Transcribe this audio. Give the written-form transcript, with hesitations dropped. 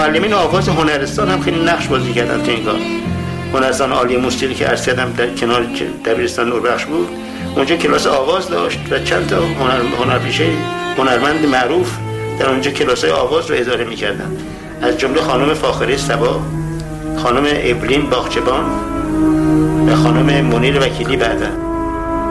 معلمین آواز هنرستان هم خیلی نقش بازی کردن تو این کار. هنرستان عالی موسیقی که عرض کردم در کنار دبیرستان نوربخش بود، اونجا کلاس آواز داشت و چند تا هنرپیشه هنرمند معروف در اونجا کلاس‌های آواز رو اداره می‌کردن، از جمله خانم فاخره صبا، خانم ابلین باغچبان و خانم منیر وکیلی بعداً.